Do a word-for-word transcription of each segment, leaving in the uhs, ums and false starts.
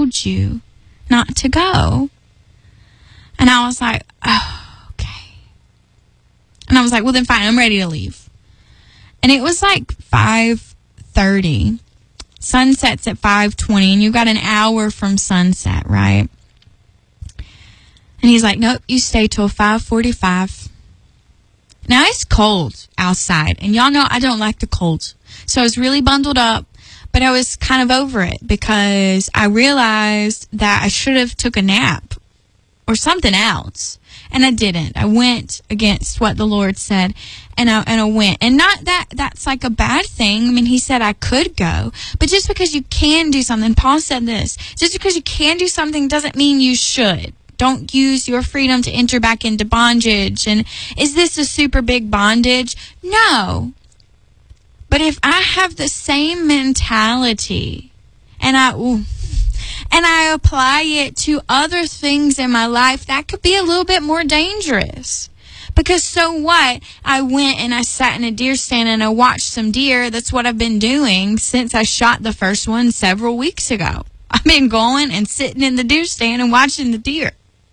told you not to go. And I was like, oh, okay. And I was like, well, then fine, I'm ready to leave. And it was like five thirty. Sunset's at five twenty, and you've got an hour from sunset, right? And he's like, nope, you stay till five forty-five. Now, it's cold outside, and y'all know I don't like the cold. So I was really bundled up, but I was kind of over it because I realized that I should have took a nap or something else, and I didn't. I went against what the Lord said, and I, and I went. And not that that's like a bad thing. I mean, he said I could go, but just because you can do something, Paul said this, just because you can do something doesn't mean you should. Don't use your freedom to enter back into bondage. And is this a super big bondage? No. But if I have the same mentality and I ooh, and I apply it to other things in my life, that could be a little bit more dangerous. Because so what? I went and I sat in a deer stand and I watched some deer. That's what I've been doing since I shot the first one several weeks ago. I've been going and sitting in the deer stand and watching the deer.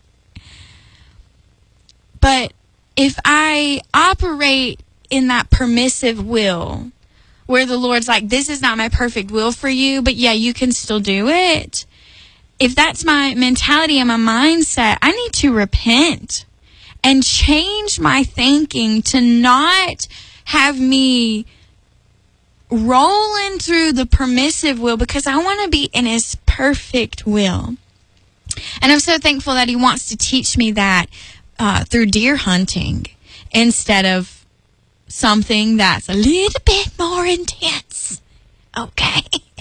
But if I operate in that permissive will, where the Lord's like, this is not my perfect will for you, but yeah, you can still do it. If that's my mentality and my mindset, I need to repent and change my thinking to not have me rolling through the permissive will, because I want to be in his perfect will. And I'm so thankful that he wants to teach me that uh, through deer hunting instead of something that's a little bit more intense. Okay.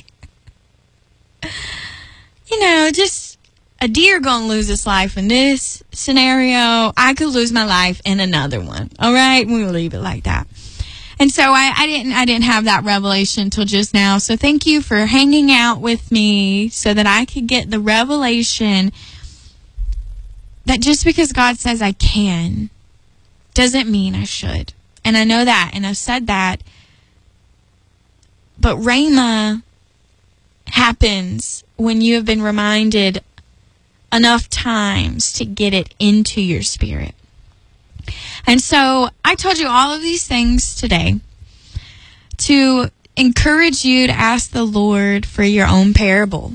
You know, just a deer gonna lose its life in this scenario. I could lose my life in another one. All right, we'll leave it like that. And so I, I didn't I didn't have that revelation until just now. So thank you for hanging out with me so that I could get the revelation that just because God says I can doesn't mean I should. And I know that, and I've said that. But Rhema happens when you have been reminded enough times to get it into your spirit. And so I told you all of these things today to encourage you to ask the Lord for your own parable.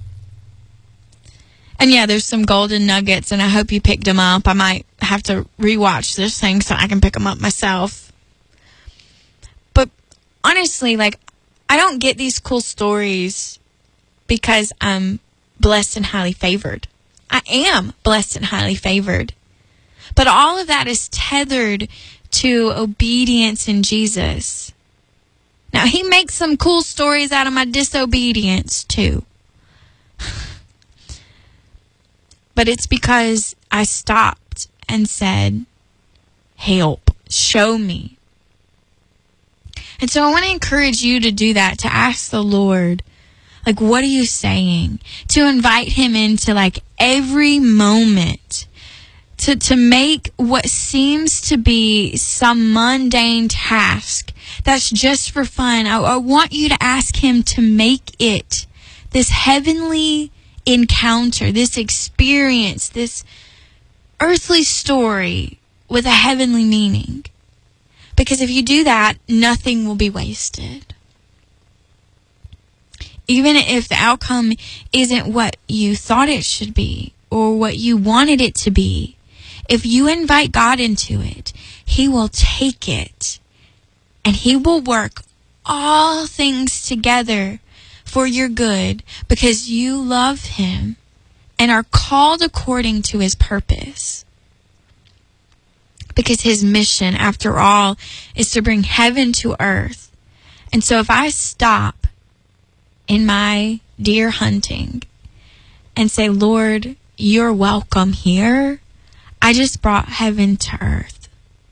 And yeah, there's some golden nuggets, and I hope you picked them up. I might have to rewatch this thing so I can pick them up myself. But honestly, like, I don't get these cool stories because I'm blessed and highly favored. I am blessed and highly favored. But all of that is tethered to obedience in Jesus. Now, he makes some cool stories out of my disobedience too. But it's because I stopped and said, help, show me. And so I want to encourage you to do that, to ask the Lord, like, what are you saying? To invite him into, like, every moment. To, to make what seems to be some mundane task that's just for fun. I, I want you to ask him to make it this heavenly encounter, this experience, this earthly story with a heavenly meaning. Because if you do that, nothing will be wasted. Even if the outcome isn't what you thought it should be or what you wanted it to be, if you invite God into it, he will take it and he will work all things together for your good because you love him and are called according to his purpose. Because his mission, after all, is to bring heaven to earth. And so if I stop in my deer hunting and say, Lord, you're welcome here, I just brought heaven to earth.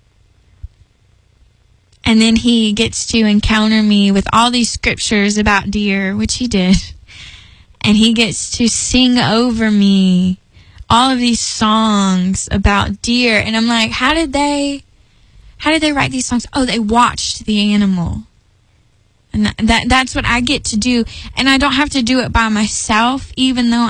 And then he gets to encounter me with all these scriptures about deer, which he did. And he gets to sing over me all of these songs about deer. And I'm like, how did they, how did they write these songs? Oh, they watched the animal. And that, that that's what I get to do. And I don't have to do it by myself, even though